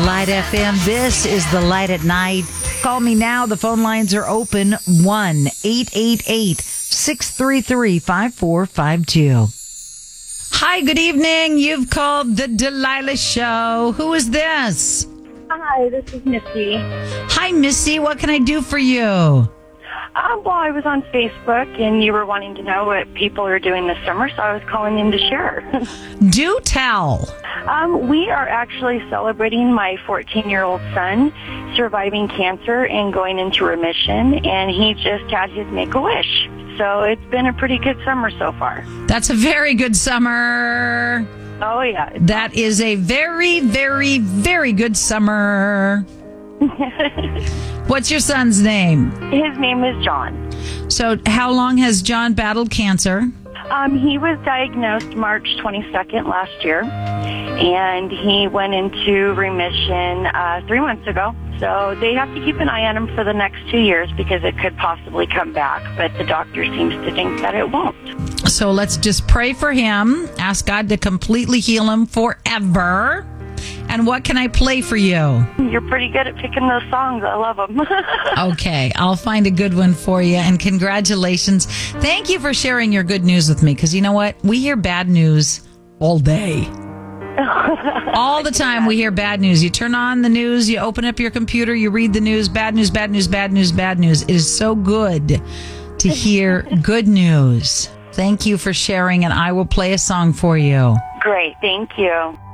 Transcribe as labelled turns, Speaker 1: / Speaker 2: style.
Speaker 1: Light FM. This is The Light at Night. Call me now. The phone lines are open. 1-888-633-5452. Hi, good evening. You've called The Delilah Show. Who is this?
Speaker 2: Hi, this is Missy.
Speaker 1: Hi, Missy. What can I do for you?
Speaker 2: Well, I was on Facebook, and you were wanting to know what people are doing this summer, so I was calling in to share.
Speaker 1: Do tell.
Speaker 2: We are actually celebrating my 14-year-old son surviving cancer and going into remission, and he just had his Make-A-Wish. So it's been a pretty good summer so far.
Speaker 1: That's a very good summer.
Speaker 2: Oh, yeah.
Speaker 1: That is a very, very, very good summer. What's your son's name?
Speaker 2: His name is John.
Speaker 1: So how long has John battled cancer?
Speaker 2: He was diagnosed March 22nd last year, and he went into remission 3 months ago. So they have to keep an eye on him for the next 2 years because it could possibly come back, but the doctor seems to think that it won't.
Speaker 1: So let's just pray for him, ask God to completely heal him forever. And what can I play for you?
Speaker 2: You're pretty good at picking those songs. I love them.
Speaker 1: Okay, I'll find a good one for you. And congratulations. Thank you for sharing your good news with me. Because you know what? We hear bad news all day. All the time we hear bad news. You turn on the news, you open up your computer, you read the news, bad news, bad news, bad news, bad news. It is so good to hear good news. Thank you for sharing, and I will play a song for you.
Speaker 2: Great. Thank you.